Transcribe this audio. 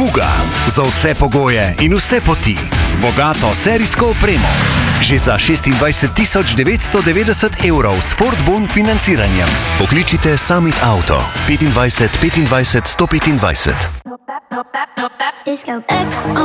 Kuga. Za vse pogoje in vse poti. Z bogato serijsko opremo. Že za 26.990 € s Ford Bon financiranjem. Pokličite Summit Auto 25 25 125.